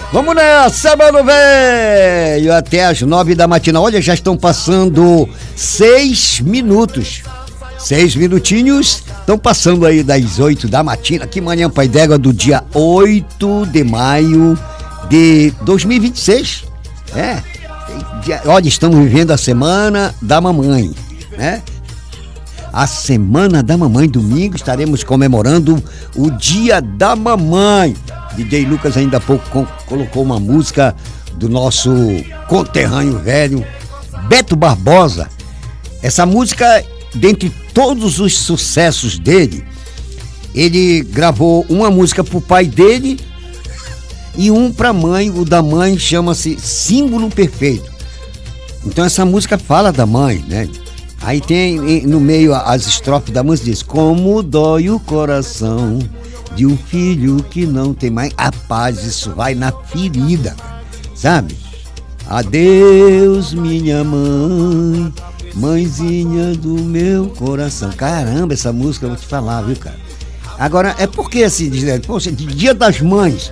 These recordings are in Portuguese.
Vamos nessa, mano velho, até as 9 da matina. Olha, já estão passando 6 minutos. 6 minutinhos estão passando aí das 8 da matina. Que manhã, pai d'égua, do dia 8 de maio de 2026. Olha, estamos vivendo a Semana da Mamãe, né? A Semana da Mamãe, domingo estaremos comemorando o Dia da Mamãe. DJ Lucas ainda há pouco colocou uma música do nosso conterrâneo velho Beto Barbosa. Essa música, dentre todos os sucessos dele, ele gravou uma música pro pai dele e um pra mãe. O da mãe chama-se Símbolo Perfeito. Então essa música fala da mãe, né? Aí tem no meio as estrofes da música, diz: como dói o coração de um filho que não tem mãe. A paz, isso vai na ferida, sabe? Adeus, minha mãe, mãezinha do meu coração. Caramba, essa música eu vou te falar, viu, cara? Agora, é porque assim, poxa, Dia das Mães,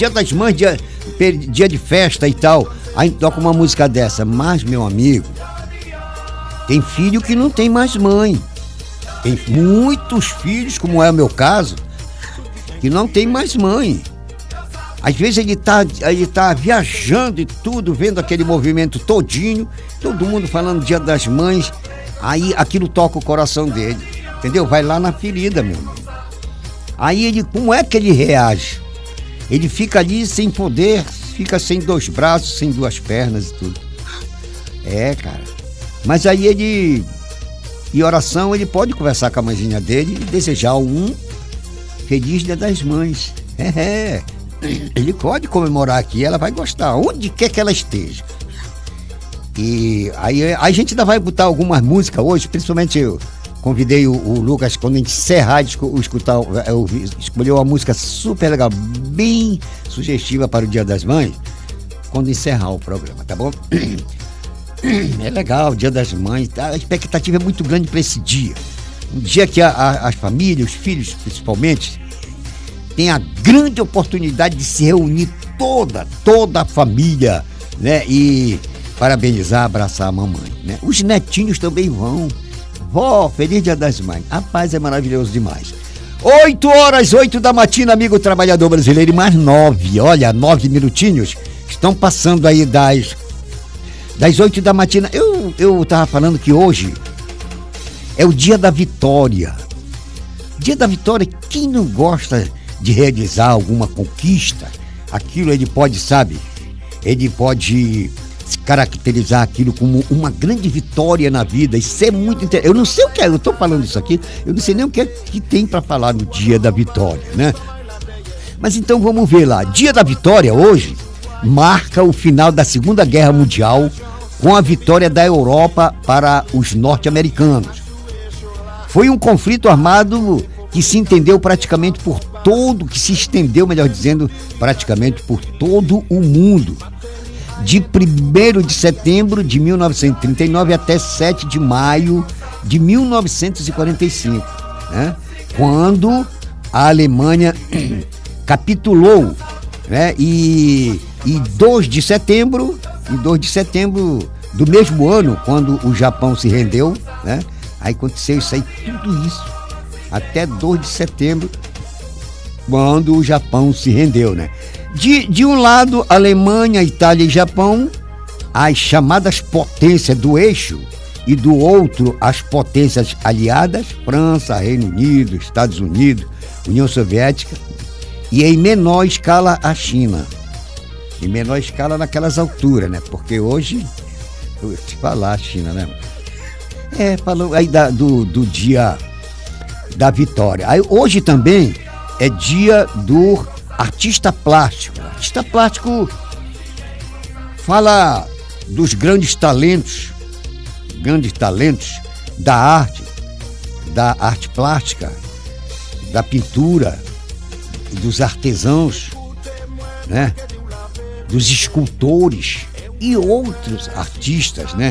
dia de festa e tal, aí toca uma música dessa. Mas, meu amigo, tem filho que não tem mais mãe. Tem muitos filhos, como é o meu caso, que não tem mais mãe. Às vezes ele tá viajando e tudo, vendo aquele movimento todinho, todo mundo falando Dia das Mães, aí aquilo toca o coração dele, entendeu? Vai lá na ferida, meu amigo. Aí ele, como é que ele reage? Ele fica ali sem poder, fica sem 2 braços, sem 2 pernas e tudo. Cara. Mas aí ele, em oração, ele pode conversar com a mãezinha dele e desejar um Feliz Dia das Mães. Ele pode comemorar aqui, ela vai gostar, onde quer que ela esteja. E aí a gente ainda vai botar algumas músicas hoje, principalmente eu convidei o Lucas, quando a gente encerrar de escutar, escolheu uma música super legal, bem sugestiva para o Dia das Mães, quando encerrar o programa, tá bom? É legal, Dia das Mães, a expectativa é muito grande para esse dia. Um dia que as famílias, os filhos principalmente, têm a grande oportunidade de se reunir toda a família, né? E parabenizar, abraçar a mamãe, né? Os netinhos também vão. Vó, feliz Dia das Mães. A paz é maravilhoso demais. 8 horas, 8 da matina, amigo trabalhador brasileiro, e mais 9, olha, 9 minutinhos estão passando aí das 8 da matina. Eu tava falando que hoje é o Dia da Vitória. Dia da Vitória, quem não gosta de realizar alguma conquista, aquilo ele pode, sabe, ele pode se caracterizar aquilo como uma grande vitória na vida. Isso é muito interessante. Eu não sei o que é, eu tô falando isso aqui, eu não sei nem o que é que tem para falar no Dia da Vitória, né? Mas então vamos ver lá. Dia da Vitória hoje marca o final da Segunda Guerra Mundial, com a vitória da Europa para os norte-americanos. Foi um conflito armado que se estendeu praticamente por todo o mundo. De 1º de setembro de 1939 até 7 de maio de 1945, né? Quando a Alemanha capitulou, né? E 2 de setembro do mesmo ano, quando o Japão se rendeu, né? Aí aconteceu isso aí, tudo isso, até 2 de setembro, quando o Japão se rendeu, né? De um lado, Alemanha, Itália e Japão, as chamadas potências do eixo, e do outro, as potências aliadas, França, Reino Unido, Estados Unidos, União Soviética, e em menor escala a China. Em menor escala naquelas alturas, né? Porque hoje, eu vou te falar, a China, né? Falou aí do Dia da Vitória. Aí, hoje também é dia do artista plástico. O artista plástico fala dos grandes talentos da arte plástica, da pintura, dos artesãos, né? Dos escultores e outros artistas, né?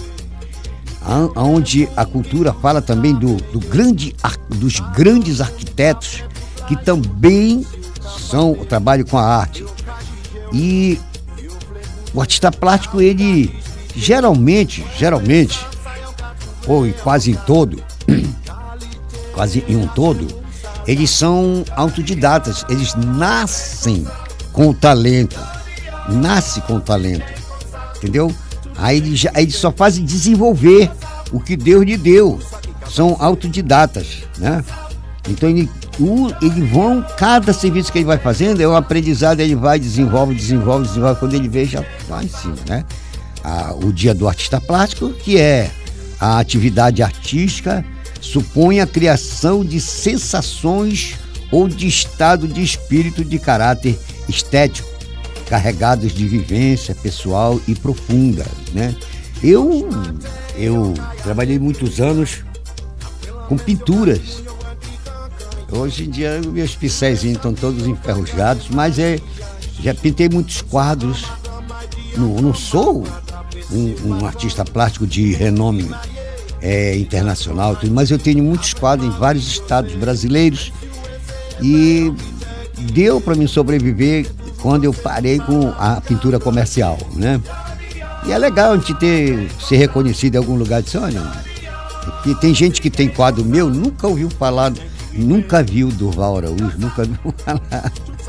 Onde a cultura fala também dos grandes arquitetos que também trabalham com a arte. E o artista plástico, ele geralmente, ou quase em um todo, eles são autodidatas, eles nascem com o talento, entendeu? Aí eles só fazem desenvolver o que Deus lhe deu, são autodidatas, né? Então cada serviço que ele vai fazendo é um aprendizado, ele vai, desenvolve, quando ele vê já lá em cima, né? O dia do artista plástico, que é a atividade artística, supõe a criação de sensações ou de estado de espírito de caráter estético, carregados de vivência pessoal e profunda, né? Eu trabalhei muitos anos com pinturas. Hoje em dia meus pincéis estão todos enferrujados, mas já pintei muitos quadros. Não sou um artista plástico de renome internacional, mas eu tenho muitos quadros em vários estados brasileiros e deu para mim sobreviver quando eu parei com a pintura comercial, né? E é legal a gente ser reconhecido em algum lugar. Disso, olha, que tem gente que tem quadro meu, nunca ouviu falar, nunca viu Durval Araújo, nunca viu falar.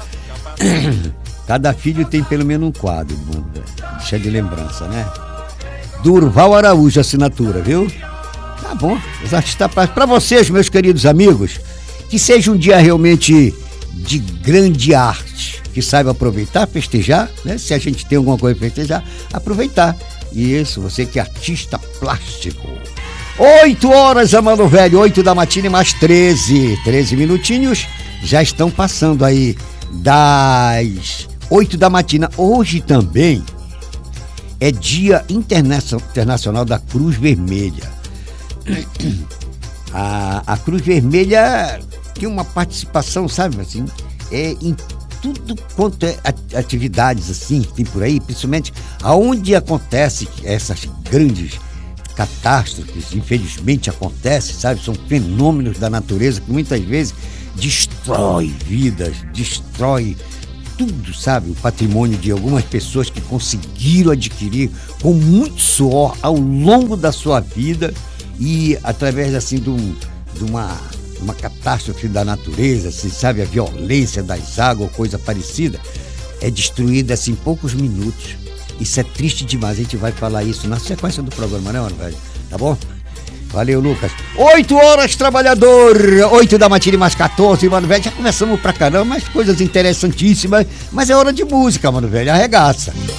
Cada filho tem pelo menos um quadro, mano, deixa de lembrança, né? Durval Araújo, assinatura, viu? Tá bom, os artistas para vocês, meus queridos amigos, que seja um dia realmente de grande arte, que saiba aproveitar, festejar, né? Se a gente tem alguma coisa para festejar, aproveitar. E isso, você que é artista plástico. 8 horas, mano velho, 8 da matina e mais 13 minutinhos, já estão passando aí das 8 da matina. Hoje também é Dia Internacional da Cruz Vermelha. A Cruz Vermelha tem uma participação, sabe, assim, em tudo quanto é atividades assim que tem por aí, principalmente aonde acontece essas grandes catástrofes, infelizmente acontece, sabe, são fenômenos da natureza que muitas vezes destrói vidas, destrói tudo, sabe, o patrimônio de algumas pessoas que conseguiram adquirir com muito suor ao longo da sua vida e através assim de uma catástrofe da natureza, assim, sabe, a violência das águas ou coisa parecida, é destruída assim em poucos minutos. Isso é triste demais, a gente vai falar isso na sequência do programa, né, mano, velho? Tá bom? Valeu, Lucas. 8 horas, trabalhador, 8 da matina e mais 14, mano, velho, já começamos pra caramba, mas coisas interessantíssimas, mas é hora de música, mano, velho, arregaça.